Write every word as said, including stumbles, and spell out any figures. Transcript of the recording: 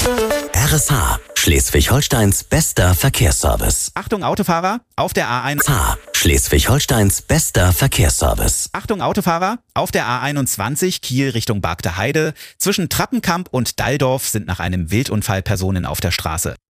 R S H, Schleswig-Holsteins bester Verkehrsservice. Achtung Autofahrer, auf der A eins. H, Schleswig-Holsteins bester Verkehrsservice. Achtung Autofahrer, auf der A einundzwanzig Kiel Richtung Bargte Heide. Zwischen Trappenkamp und Dalldorf sind nach einem Wildunfall Personen auf der Straße.